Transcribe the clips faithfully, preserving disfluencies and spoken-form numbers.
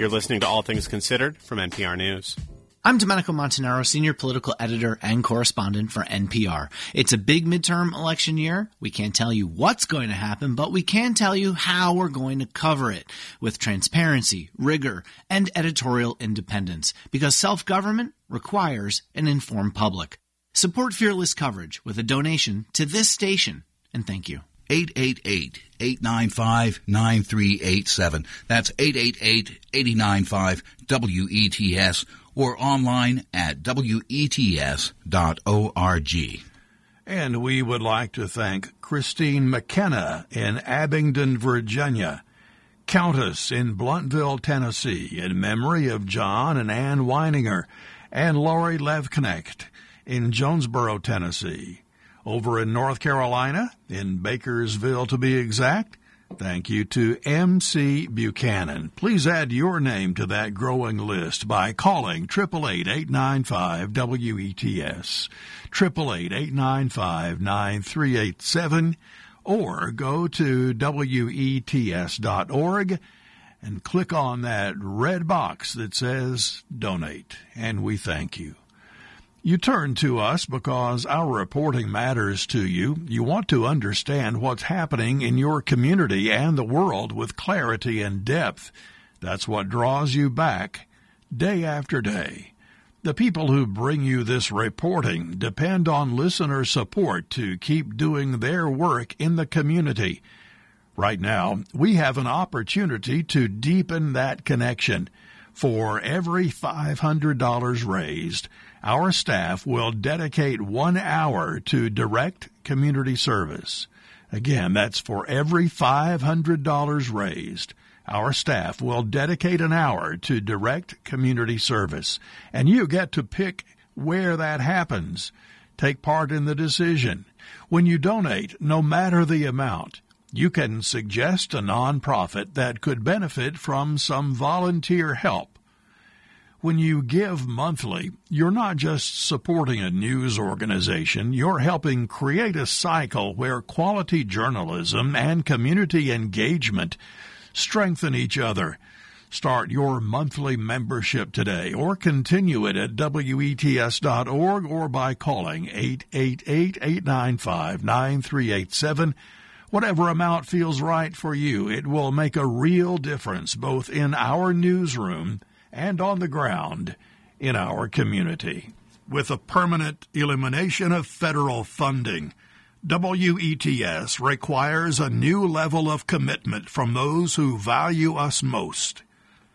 You're listening to All Things Considered from N P R News. I'm Domenico Montanaro, senior political editor and correspondent for N P R. It's a big midterm election year. We can't tell you what's going to happen, but we can tell you how we're going to cover it with transparency, rigor, and editorial independence, because self-government requires an informed public. Support fearless coverage with a donation to this station, and thank you. eight eight eight, eight nine five, nine three eight seven. That's eight eight eight, eight nine five, W E T S or online at W E T S dot org. And we would like to thank Christine McKenna in Abingdon, Virginia, Countess in Blunteville, Tennessee, in memory of John and Ann Weininger, and Lori Levknecht in Jonesboro, Tennessee. Over in North Carolina, in Bakersville to be exact, thank you to M C Buchanan. Please add your name to that growing list by calling eight eight eight, eight nine five, W E T S, eight eight eight, eight nine five, nine three eight seven, or go to W E T S dot org and click on that red box that says Donate, and we thank you. You turn to us because our reporting matters to you. You want to understand what's happening in your community and the world with clarity and depth. That's what draws you back day after day. The people who bring you this reporting depend on listener support to keep doing their work in the community. Right now, we have an opportunity to deepen that connection. For every five hundred dollars raised, our staff will dedicate one hour to direct community service. Again, that's for every five hundred dollars raised. Our staff will dedicate an hour to direct community service. And you get to pick where that happens. Take part in the decision. When you donate, no matter the amount, you can suggest a nonprofit that could benefit from some volunteer help. When you give monthly, you're not just supporting a news organization, you're helping create a cycle where quality journalism and community engagement strengthen each other. Start your monthly membership today or continue it at W E T S dot org or by calling eight eight eight, eight nine five, nine three eight seven. Whatever amount feels right for you, it will make a real difference both in our newsroom and on the ground in our community. With a permanent elimination of federal funding, W E T S requires a new level of commitment from those who value us most.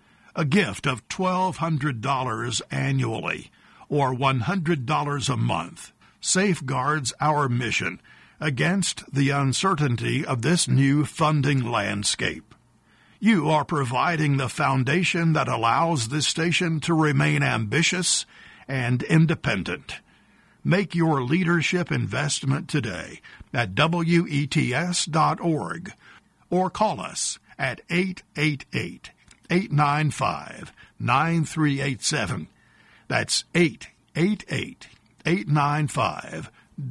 A gift of twelve hundred dollars annually, or one hundred dollars a month, safeguards our mission against the uncertainty of this new funding landscape. You are providing the foundation that allows this station to remain ambitious and independent. Make your leadership investment today at W E T S dot org or call us at eight eight eight, eight nine five, nine three eight seven. That's eight eight eight, eight nine five,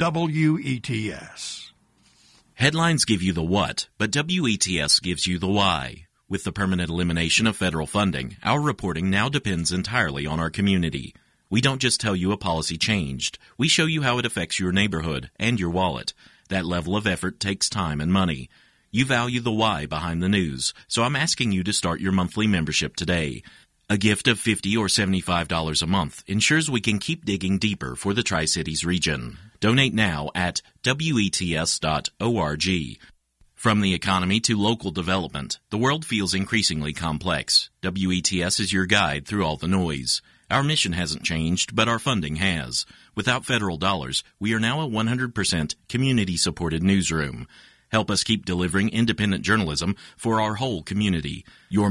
W E T S. Headlines give you the what, but W E T S gives you the why. With the permanent elimination of federal funding, our reporting now depends entirely on our community. We don't just tell you a policy changed. We show you how it affects your neighborhood and your wallet. That level of effort takes time and money. You value the why behind the news, so I'm asking you to start your monthly membership today. A gift of fifty dollars or seventy-five dollars a month ensures we can keep digging deeper for the Tri-Cities region. Donate now at W E T S dot org. From the economy to local development, the world feels increasingly complex. W E T S is your guide through all the noise. Our mission hasn't changed, but our funding has. Without federal dollars, we are now a one hundred percent community-supported newsroom. Help us keep delivering independent journalism for our whole community. Your